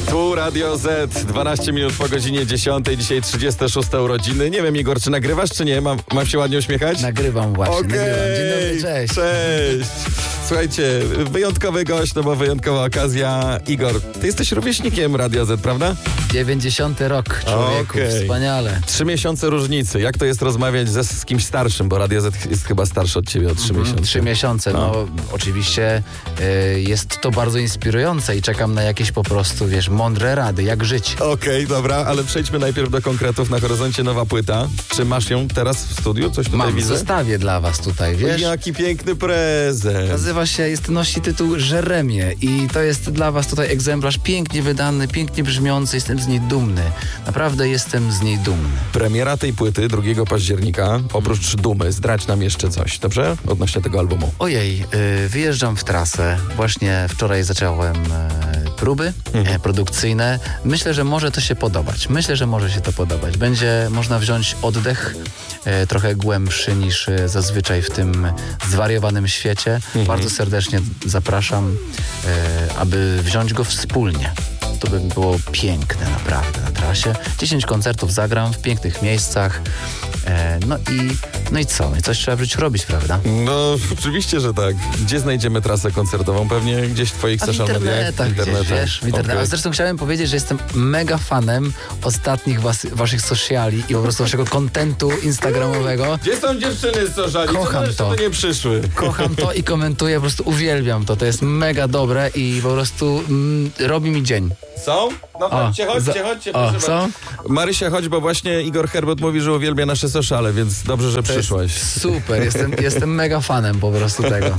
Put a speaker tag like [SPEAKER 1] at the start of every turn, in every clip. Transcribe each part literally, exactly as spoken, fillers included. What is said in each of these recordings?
[SPEAKER 1] Tu Radio Z, dwanaście minut po godzinie dziesiątej, dzisiaj trzydzieste szóste urodziny. Nie wiem, Igor, czy nagrywasz, czy nie? Mam, mam się ładnie uśmiechać?
[SPEAKER 2] Nagrywam właśnie,
[SPEAKER 1] Okej,
[SPEAKER 2] nagrywam. Dzień dobry, cześć.
[SPEAKER 1] Cześć. Słuchajcie, wyjątkowy gość, no bo wyjątkowa okazja. Igor, ty jesteś rówieśnikiem Radio Z, prawda?
[SPEAKER 2] dziewięćdziesiąty rok, człowieku,
[SPEAKER 1] Okej.
[SPEAKER 2] wspaniale.
[SPEAKER 1] Trzy miesiące różnicy. Jak to jest rozmawiać ze, z kimś starszym, bo Radio Z jest chyba starszy od ciebie o trzy miesiące.
[SPEAKER 2] Trzy miesiące, no,
[SPEAKER 1] No.
[SPEAKER 2] oczywiście y, jest to bardzo inspirujące i czekam na jakieś po prostu, wiesz, mądre rady, jak żyć.
[SPEAKER 1] Okej, dobra, ale przejdźmy najpierw do konkretów. Na horyzoncie nowa płyta. Czy masz ją teraz w studiu? Coś tutaj
[SPEAKER 2] Mam,
[SPEAKER 1] widzę?
[SPEAKER 2] zostawię dla was tutaj, wiesz.
[SPEAKER 1] Jaki piękny prezent.
[SPEAKER 2] Nazywa się, jest, nosi tytuł Żeremie i to jest dla was tutaj egzemplarz pięknie wydany, pięknie brzmiący, jestem z niej dumny. Naprawdę jestem z niej dumny.
[SPEAKER 1] Premiera tej płyty drugiego października. Oprócz dumy, zdradź nam jeszcze coś, dobrze? Odnośnie tego albumu.
[SPEAKER 2] Ojej, y, wyjeżdżam w trasę. Właśnie wczoraj zacząłem y, próby
[SPEAKER 1] Mhm.
[SPEAKER 2] y, produkcyjne. Myślę, że może to się podobać. Myślę, że może się to podobać. Będzie można wziąć oddech y, trochę głębszy niż y, zazwyczaj w tym zwariowanym świecie.
[SPEAKER 1] Mhm.
[SPEAKER 2] Bardzo serdecznie zapraszam, y, aby wziąć go wspólnie. To by było piękne naprawdę na trasie. dziesięć koncertów zagram w pięknych miejscach. E, no i no i co? No i coś trzeba w życiu robić, prawda?
[SPEAKER 1] No, oczywiście, że tak. Gdzie znajdziemy trasę koncertową? Pewnie gdzieś w twoich
[SPEAKER 2] A w
[SPEAKER 1] social mediach?
[SPEAKER 2] internetach, gdzieś, wiesz, w internetach.
[SPEAKER 1] Okej.
[SPEAKER 2] A zresztą chciałem powiedzieć, że jestem mega fanem ostatnich was, waszych sociali i po prostu waszego kontentu instagramowego.
[SPEAKER 1] Gdzie są dziewczyny z sociali?
[SPEAKER 2] Kocham
[SPEAKER 1] Co jeszcze
[SPEAKER 2] to.
[SPEAKER 1] tu nie przyszły?
[SPEAKER 2] Kocham to i komentuję, po prostu uwielbiam to. To jest mega dobre i po prostu mm, robi mi dzień.
[SPEAKER 1] Są? No
[SPEAKER 2] O,
[SPEAKER 1] chodźcie, chodźcie,
[SPEAKER 2] za-
[SPEAKER 1] chodźcie.
[SPEAKER 2] o,
[SPEAKER 1] proszę
[SPEAKER 2] są?
[SPEAKER 1] bardzo. Marysia, chodź, bo właśnie Igor Herbert mówi, że uwielbia nasze sociale, więc dobrze, że
[SPEAKER 2] To jest
[SPEAKER 1] przyszłaś.
[SPEAKER 2] super, jestem, jestem mega fanem po prostu tego.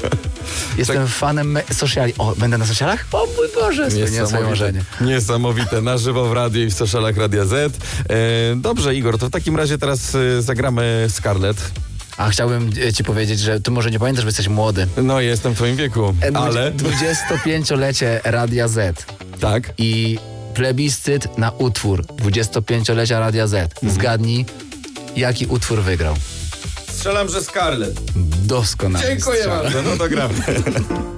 [SPEAKER 2] Jestem fanem me- sociali. O, będę na socialach? O mój Boże, spełniłem swoje marzenie.
[SPEAKER 1] Niesamowite, na żywo w radiu i w socialach Radia Z. E, dobrze, Igor, to w takim razie teraz e, zagramy Scarlett.
[SPEAKER 2] A chciałbym e, ci powiedzieć, że ty może nie pamiętasz, że jesteś młody.
[SPEAKER 1] No, jestem w twoim wieku,
[SPEAKER 2] E,
[SPEAKER 1] ale...
[SPEAKER 2] dwudziestopięciolecie Radia Z
[SPEAKER 1] Tak?
[SPEAKER 2] i plebiscyt na utwór dwudziestopięciolecia Radia Z. Zgadnij, jaki utwór wygrał.
[SPEAKER 1] Strzelam, że Scarlett.
[SPEAKER 2] Doskonale.
[SPEAKER 1] Dziękuję
[SPEAKER 2] strzał.
[SPEAKER 1] bardzo, no to gramy.